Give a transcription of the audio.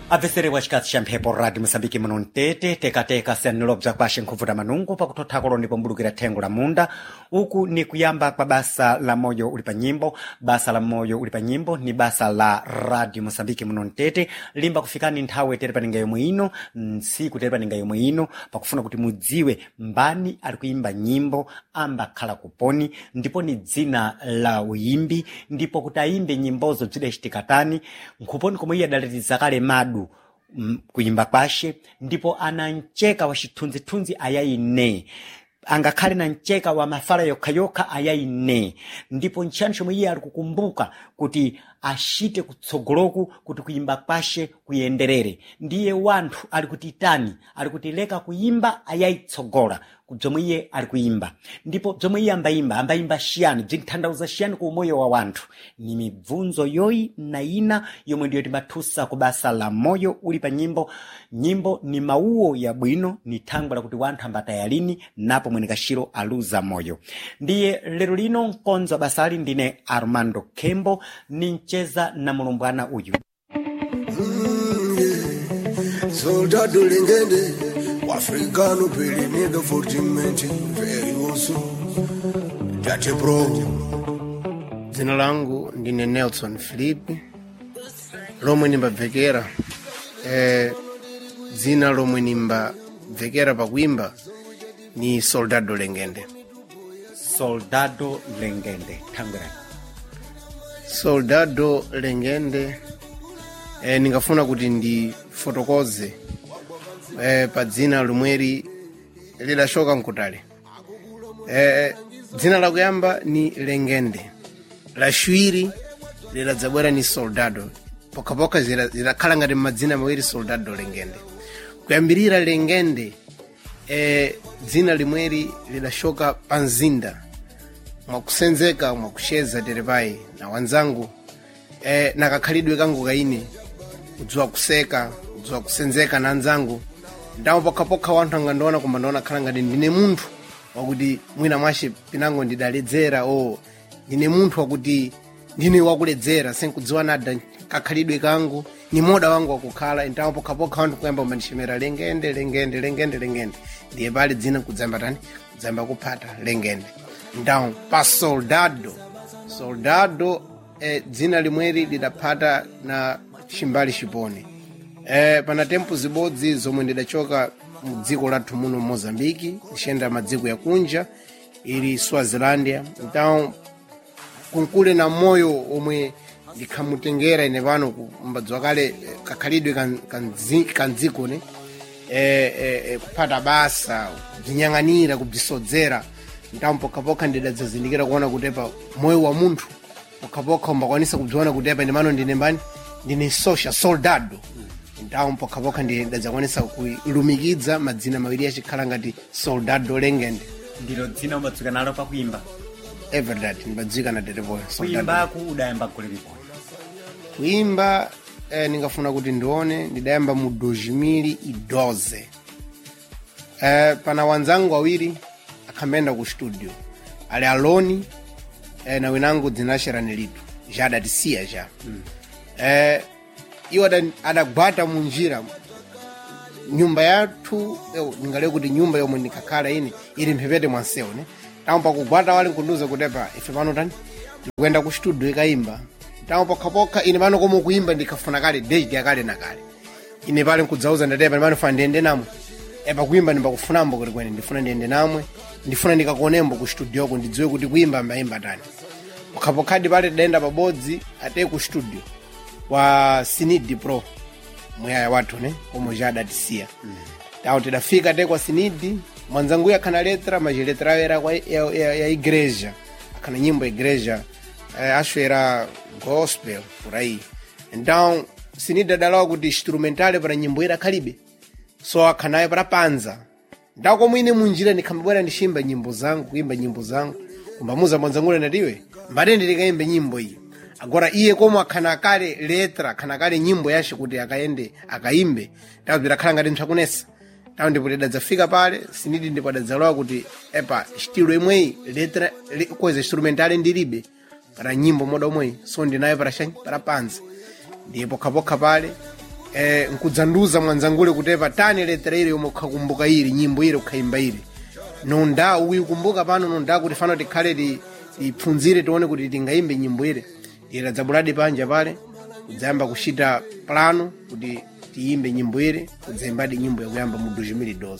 Avesere wachikatsi cha mphepo Radio Mosambiki muno mtete tekateka siyanilobza kwashe nkhuvuta manungu pakuthotthakolo ndipo mbulukira thengo la munda. Uku ni kuyamba kwa basa la moyo uli pa nyimbo. Basa la moyo uli pa nyimbo ni basa la Radio Mosambiki muno mtete limba kufikani nthawe tere paninga yomwe ino nsiku tere paninga yomwe ino pakufuna kuti mudziwe mbani ali kuyimba nyimbo amba khala kuponi ndipo ni dzina la uyimbi ndipo kuti ayimbe nyimbozo zidachitikatani nkhuponi komwe iye adaletiza kale madu kuyimba kwashe ndipo ana mcheka wa chithunzithunzi ayayine angakhale na mcheka wa mafala yokhayokha ayayine ndipo nchiyani chomwe iye ali kukumbuka kuti ashite kutsogoloku kuti kuyimba kwashe kuyenderere. Ndiye wanthu ali kutitani ali kutileka kuyimba ayayitsogola kubzomwe iye ali kuyimba ndipo bzomwe iye ambayimba shiyani bzinthandauza shiyani ku umoyo wa wanthu. Ni mibvunzo yoyi na ina yomwe ndiyo timathusa ku basa la moyo uli pa nyimbo. Nyimbo ni mawuwo ya bwino ni thangwe la kuti wanthu ambatayalini napo mwene kashiro aluza moyo. Ndiye lero lino nkonzo basali ndine Armando Kembo nincheza na mulumbwana uyu. Soldado lengende Africano pelinido fortemente verioso Jate Pro. Dzina langu ndine Nelson Philip lomwe nimbabvekera dzina lomwe nimbabvekera pakuimba ni Soldado Lengende. Soldado Lengende thangwera. Soldado Lengende ningafuna kuti ndi fotokoze pa dzina lomweri lidashoka nkutale. Dzina la kuyamba ni Lengende, la shwiri lidadzabwera ni Soldado. Pokapoka zidakhala ngati madzina mawiri Soldado Lengende. Kuyambirira Lengende dzina limweri lidashoka panzinda mwakusenzeka mwakusheza terepai na wanzangu nakakhalidwe kangu kaine kudziwa kuseka kudziwa kusenzeka na anzangu ndawo pokapoka wanthu angandiona kumba ndaona khala ngati ndine munthu wakuti mwina mwashe pinango ndidaledzera ndine munthu wakuti ndine wakuledzera senkudziwa nada kakhalidwe kangu ni moda wangu wakukhala ndawo pokapoka wanthu kuyamba umandishimera Lengende Lengende Lengende Lengende ndiye pali dzina kudzamba tani kudzamba kuphata Lengende. Ndawo pa Soldado dzina limweri lidaphata na chimbali chipone. Pana tempo zibodzi zomwe ndidachoka mu dziko lathu muno Mozambiki nishenda madziko ya kunja ili Swazilandia. Ndawo kunkule na moyo omwe ndikhamutengera ine pano kumbadzwa kale kakhalidwe kandziko ne kuphata basa kudzinyang'anira kubzisodzera. Ndawo pokapoka ndidadzazindikira kuona kutepa moyo wa munthu pokapoka umbakwanisa kubziona kutepa ine mano ndine mbani ndine Soldado. Ndawo pokapoka ndidadzakwanisa kuilumikidza madzina mawiri yachikhala ngati Soldado Lengende. Ndilo dzina umbadzika nalo pakuimba. Everdat ndibadzika na terepo kuimba ku udayamba kulilipo. Kuimba ningafuna kuti ndione ndidayamba mu 2012. Pana wanzangu awiri akamenda ku studio ali aloni na winangu dzinasherani litu jada tisiya ja iwo adagwata munjira nyumba yathu ningale kuti nyumba yomwe ndikakhala ine ili mphepete mwansewu ne tawo pakugwata wali nkunduza kutepa ife pano tani ndikuenda ku studio ikaimba tawo pokapoka ine pano komo kuimba ndikafuna kale date yakale na kale ine pale nkudzauza ndatepa pano fa ndende namwe kuimba ndimbakufunambo kuti kwene ndifuna ndende namwe ndifuna ndikakonembo ku studio yako ndidziwe kuti kuimba mbayimba tani. Wakapokadi pale tidayenda pabodzi ate ku studio wa Sinidi Pro mwaya watu ne komo jada tisiya. Tawo tidafika ate kwa Sinidi mwanzangu akhana letra majiletra era kwa ya igreja akhana nyimbo igreja asho era gospel kurai. Ndawo Sinidi adalawa kuti instrumentale para nyimbo era kalibe so akhanayo para panza. Ndako mwine munjira nikambabwera ndishimba nyimbo zangu kuimba nyimbo zangu kumbamuza mwanzangule natiwe mbade ndikaimbe nyimbo iyi agora iye komo akhana kale letra akhana kale nyimbo yashe kuti akaende akaimbe ndabvira khala ngati mtsakunesa tawo ndipo tidadzafika pale Sinidi ndipo adadzalowa kuti stilo imweyi letra kweza instrumentale ndilibe para nyimbo moda omweyi so ndinayo para shanyi para panza ndipo kapokha pale nkudzanduza mwanzangule kutepa tani letra ile yomwe ukhakumbuka ili nyimbo ile ukhaimba ili nonda uyikumbuka pano nonda kuti fano tikhale tipfunzire tione kuti tingaimbe nyimbo ile ira dzabuladi panja pale kudzayamba kuchita plano kuti tiimbe nyimbo ile kudzaimbadi nyimbo yakuyamba mu 2012